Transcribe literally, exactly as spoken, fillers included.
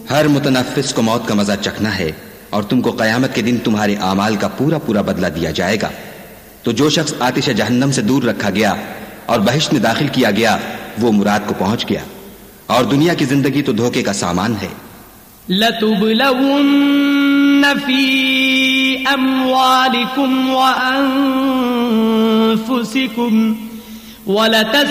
हर मुतनफ्फिस को मौत का मजा चखना है और तुमको कयामत के दिन तुम्हारे आमाल का पूरा पूरा बदला दिया जाएगा। तो जो शख्स आतिश जहन्नम से दूर रखा गया और बहिश्त में दाखिल किया गया वो मुराद को पहुंच गया, और दुनिया की जिंदगी तो धोखे का सामान है। लतुबलवुन्न फी अम्वालिकुम व अनफुसिकुम वलत